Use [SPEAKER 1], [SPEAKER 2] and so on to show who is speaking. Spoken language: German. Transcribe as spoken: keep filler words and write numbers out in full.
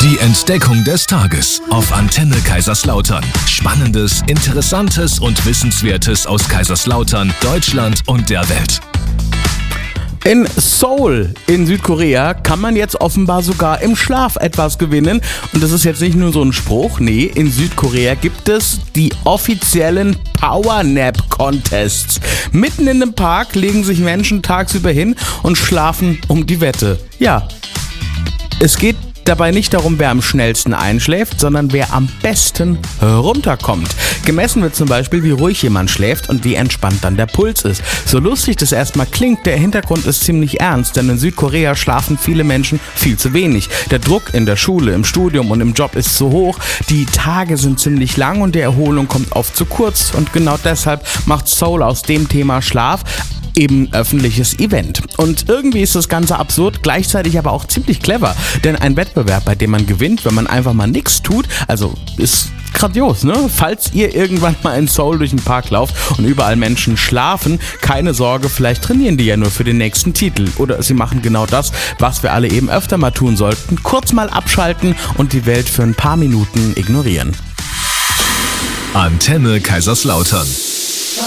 [SPEAKER 1] Die Entdeckung des Tages auf Antenne Kaiserslautern. Spannendes, Interessantes und Wissenswertes aus Kaiserslautern, Deutschland und der Welt.
[SPEAKER 2] In Seoul in Südkorea kann man jetzt offenbar sogar im Schlaf etwas gewinnen. Und das ist jetzt nicht nur so ein Spruch. Nee, in Südkorea gibt es die offiziellen Power Nap Contests. Mitten in einem Park legen sich Menschen tagsüber hin und schlafen um die Wette. Ja, es geht dabei nicht darum, wer am schnellsten einschläft, sondern wer am besten runterkommt. Gemessen wird zum Beispiel, wie ruhig jemand schläft und wie entspannt dann der Puls ist. So lustig das erstmal klingt, der Hintergrund ist ziemlich ernst, denn in Südkorea schlafen viele Menschen viel zu wenig. Der Druck in der Schule, im Studium und im Job ist zu hoch, die Tage sind ziemlich lang und die Erholung kommt oft zu kurz. Und genau deshalb macht Seoul aus dem Thema Schlaf eben ein öffentliches Event. Und irgendwie ist das Ganze absurd, gleichzeitig aber auch ziemlich clever. Denn ein Wettbewerb, bei dem man gewinnt, wenn man einfach mal nichts tut, also ist grandios, ne? Falls ihr irgendwann mal in Seoul durch den Park lauft und überall Menschen schlafen, keine Sorge, vielleicht trainieren die ja nur für den nächsten Titel. Oder sie machen genau das, was wir alle eben öfter mal tun sollten. Kurz mal abschalten und die Welt für ein paar Minuten ignorieren.
[SPEAKER 1] Antenne Kaiserslautern.